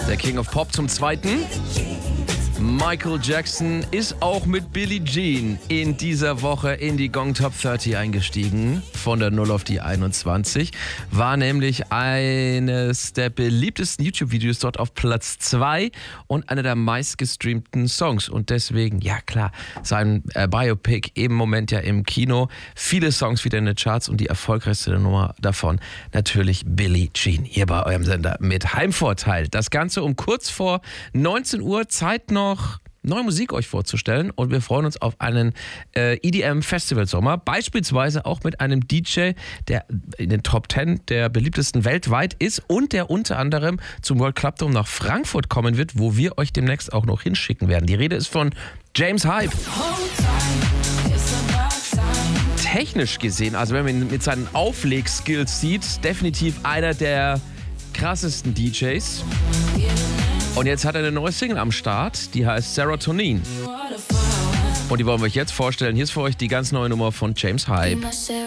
Der King of Pop zum Zweiten. Michael Jackson ist auch mit Billie Jean in dieser Woche in die Gong Top 30 eingestiegen. Von der 0 auf die 21. War nämlich eines der beliebtesten YouTube-Videos dort auf Platz 2 und einer der meistgestreamten Songs. Und deswegen, ja klar, sein Biopic im Moment ja im Kino. Viele Songs wieder in den Charts und die erfolgreichste Nummer davon natürlich Billie Jean. Hier bei eurem Sender mit Heimvorteil. Das Ganze um kurz vor 19 Uhr. Zeit noch neue Musik euch vorzustellen und wir freuen uns auf einen EDM-Festival-Sommer, beispielsweise auch mit einem DJ, der in den Top 10 der beliebtesten weltweit ist und der unter anderem zum World Club Dome nach Frankfurt kommen wird, wo wir euch demnächst auch noch hinschicken werden. Die Rede ist von James Hype. Technisch gesehen, also wenn man ihn mit seinen Aufleg-Skills sieht, definitiv einer der krassesten DJs. Und jetzt hat er eine neue Single am Start, die heißt Serotonin. Und die wollen wir euch jetzt vorstellen. Hier ist für euch die ganz neue Nummer von James Hype.